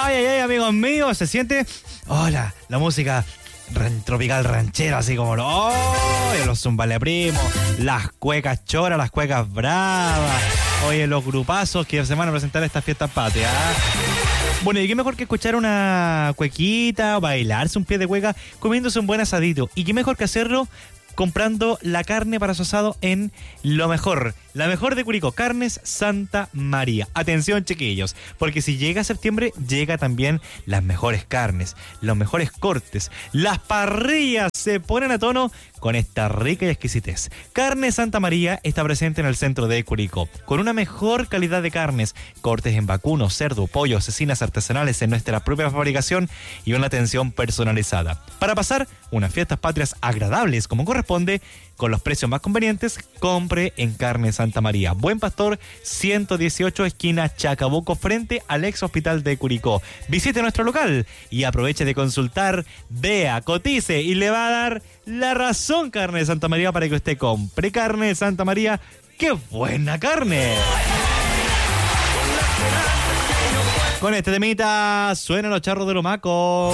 Ay, amigos míos, se siente. Hola, la música tropical ranchera, así como los zumbale primos, las cuecas choras, las cuecas bravas. Oye, los grupazos que se van a presentar estas fiestas patrias. Bueno, y qué mejor que escuchar una cuequita o bailarse un pie de cueca comiéndose un buen asadito. Y qué mejor que hacerlo comprando la carne para su asado en lo mejor, la mejor de Curicó, Carnes Santa María. Atención, chiquillos, porque si llega septiembre, llega también las mejores carnes, los mejores cortes, las parrillas se ponen a tono con esta rica y exquisitez. Carne Santa María está presente en el centro de Curicó, con una mejor calidad de carnes, cortes en vacuno, cerdo, pollo, cecinas artesanales en nuestra propia fabricación y una atención personalizada. Para pasar unas fiestas patrias agradables como corresponde, con los precios más convenientes, compre en Carne Santa María. Buen Pastor 118, esquina Chacabuco, frente al ex hospital de Curicó. Visite nuestro local y aproveche de consultar, vea, cotice y le va a dar la razón Carne Santa María para que usted compre. Carne Santa María, ¡qué buena carne! Con este temita suenan los charros de Lomaco.